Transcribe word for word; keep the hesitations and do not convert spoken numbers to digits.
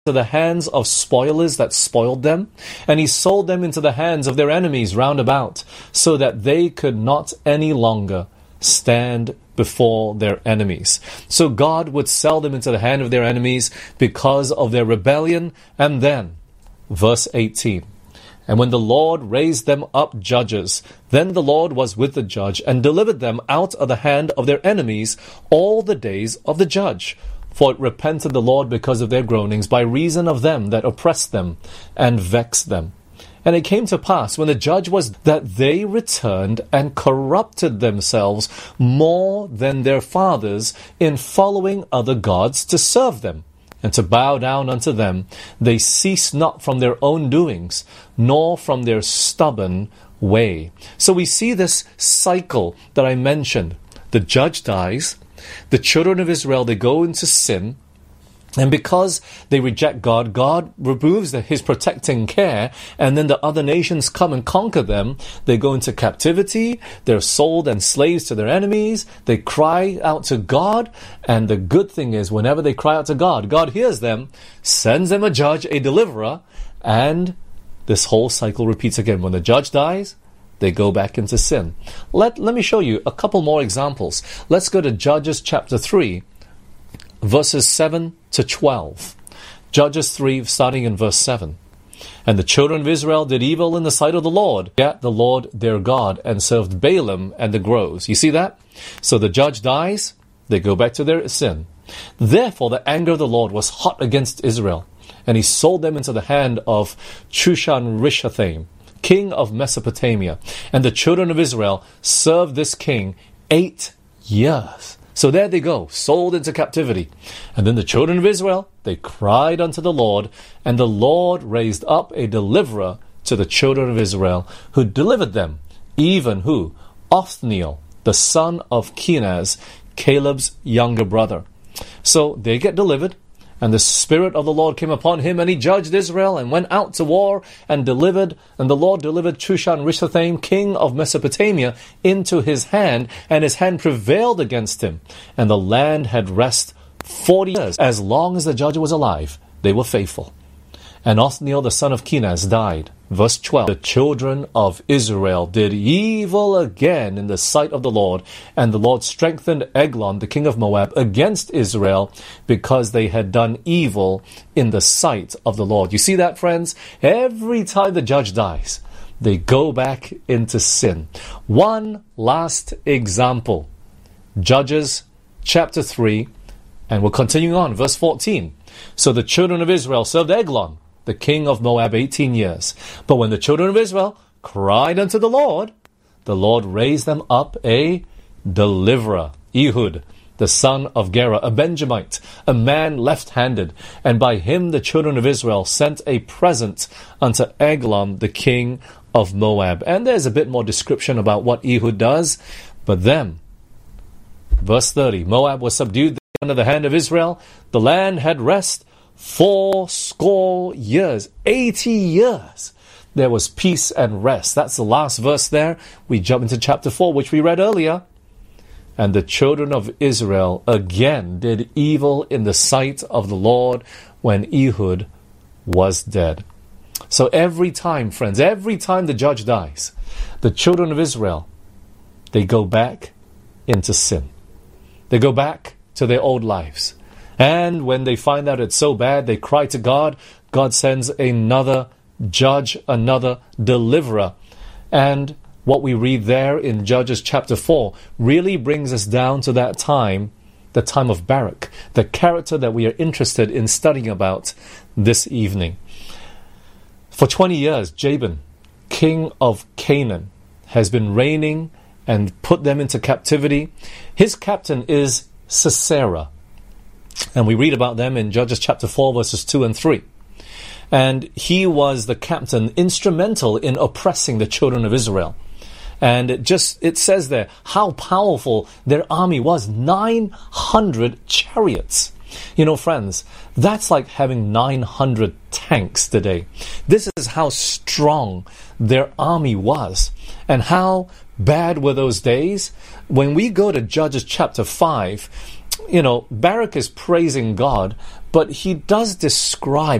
into the hands of spoilers that spoiled them, and he sold them into the hands of their enemies round about, so that they could not any longer stand before their enemies. So God would sell them into the hand of their enemies because of their rebellion. And then, verse eighteen, and when the Lord raised them up judges, then the Lord was with the judge, and delivered them out of the hand of their enemies all the days of the judge. For it repented the Lord because of their groanings, by reason of them that oppressed them and vexed them. And it came to pass, when the judge was, that they returned and corrupted themselves more than their fathers in following other gods to serve them, and to bow down unto them. They ceased not from their own doings, nor from their stubborn way. So we see this cycle that I mentioned. The judge dies. The children of Israel, they go into sin, and because they reject God, God removes the, his protecting care, and then the other nations come and conquer them. They go into captivity, they're sold and slaves to their enemies, they cry out to God, and the good thing is, whenever they cry out to God, God hears them, sends them a judge, a deliverer, and this whole cycle repeats again. When the judge dies, they go back into sin. Let, let me show you a couple more examples. Let's go to Judges chapter three, verses seven to twelve. Judges three, starting in verse seven. And the children of Israel did evil in the sight of the Lord, yet the Lord their God, and served Balaam and the groves. You see that? So the judge dies, they go back to their sin. Therefore the anger of the Lord was hot against Israel, and he sold them into the hand of Chushan-Rishathaim, king of Mesopotamia. And the children of Israel served this king eight years. So there they go, sold into captivity. And then the children of Israel, they cried unto the Lord, and the Lord raised up a deliverer to the children of Israel, who delivered them, even who? Othniel, the son of Kenaz, Caleb's younger brother. So they get delivered, and the Spirit of the Lord came upon him, and he judged Israel, and went out to war, and delivered, and the Lord delivered Chushan-Rishathaim, king of Mesopotamia, into his hand, and his hand prevailed against him. And the land had rest forty years. As long as the judge was alive, they were faithful. And Othniel, the son of Kenaz, died. Verse twelve. The children of Israel did evil again in the sight of the Lord, and the Lord strengthened Eglon, the king of Moab, against Israel, because they had done evil in the sight of the Lord. You see that, friends? Every time the judge dies, they go back into sin. One last example. Judges chapter three, and we're continuing on, verse fourteen. So the children of Israel served Eglon, the king of Moab, eighteen years. But when the children of Israel cried unto the Lord, the Lord raised them up a deliverer, Ehud, the son of Gera, a Benjamite, a man left-handed. And by him the children of Israel sent a present unto Eglon, the king of Moab. And there's a bit more description about what Ehud does. But then, verse thirty, Moab was subdued under the hand of Israel. The land had rest Four score years, eighty years, there was peace and rest. That's the last verse there. We jump into chapter four, which we read earlier. And the children of Israel again did evil in the sight of the Lord when Ehud was dead. So every time, friends, every time the judge dies, the children of Israel, they go back into sin. They go back to their old lives. And when they find out it's so bad, they cry to God. God sends another judge, another deliverer. And what we read there in Judges chapter four really brings us down to that time, the time of Barak, the character that we are interested in studying about this evening. For twenty years, Jabin, king of Canaan, has been reigning and put them into captivity. His captain is Sisera. And we read about them in Judges chapter four, verses two and three. And he was the captain, instrumental in oppressing the children of Israel. And it just, it says there how powerful their army was. nine hundred chariots. You know, friends, that's like having nine hundred tanks today. This is how strong their army was. And how bad were those days? When we go to Judges chapter five, you know, Barak is praising God, but he does describe